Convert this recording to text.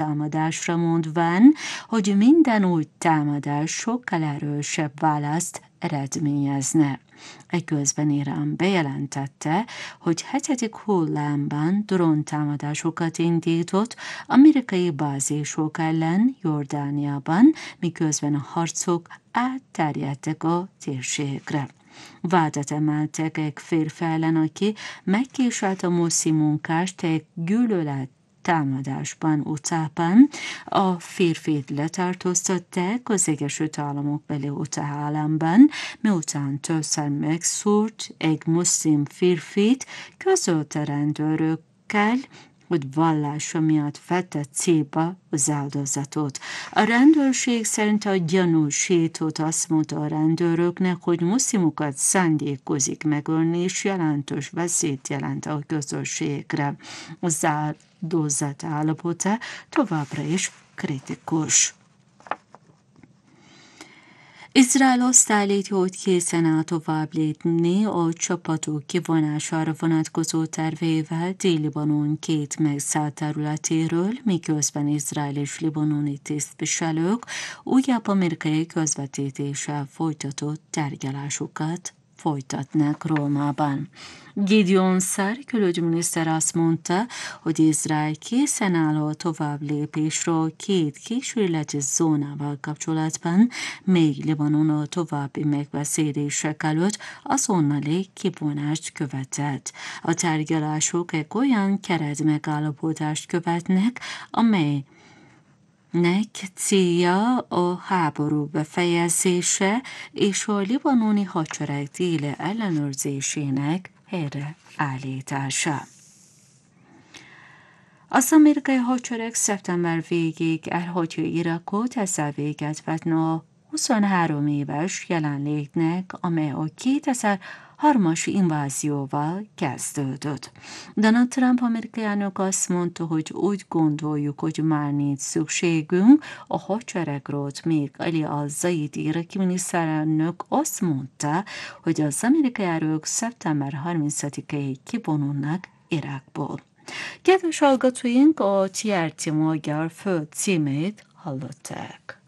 támadásra, mondván, hogy minden új támadás sokkal erősebb választ eredményezne. Eközben Irán bejelentette, hogy 7. hullámban dróntámadásokat indított amerikai bázisok ellen Jordániában, miközben a harcok átterjedtek a térségre. Vádat emeltek egy férfi ellen, aki megkéselt a moszi munkást egy gyűlölet támadásban utában. A férfit letartóztatták az Egyesült Államok beli Utah-államban, miután többször megszúrt egy muszlim férfit, közölte rendőrökkel, hogy vallása miatt vette célba az áldozatot. A rendőrség szerint a gyanúsított azt mondta a rendőröknek, hogy muszlimokat szándékozik megölni, és jelentős veszélyt jelent a közösségre. Az áldozat állapota továbbra is kritikus. Izrael azt állítja, hogy készen áll tovább lépni a csapatok kivonására vonatkozó tervével Dél-Libanon 2 megszállt területéről, miközben izrael és libanoni tisztviselők újabb amerikai közvetítéssel folytatott tárgyalásokat folytatnak Rómában. Gideon Sar külügyminiszter azt mondta, hogy Izrael készen áll a tovább lépésről 2 kísérleti zónával kapcsolatban, még Libanon a további megbeszélések előtt azonnali kivonást követett. A tárgyalások egy olyan keretmegállapodást követnek, amely célja a háború befejezése és a libanoni hadsereg déli ellenőrzésének helyreállítása. Az amerikai hadsereg szeptember végéig elhagyja Irakot, ezzel véget vetne a 23 éves jelenlétnek, amely a 2003-as invázióval kezdődött. Donald Trump amerikai elnök azt mondta, hogy úgy gondoljuk, hogy már nincs szükségünk a hadseregről, még Ali al-Zaidi iraki miniszterelnök azt mondta, hogy az amerikai erők szeptember 30-ig kivonulnak Irakból. Kedves hallgatóink, a TRT Magyar Föld címét hallották.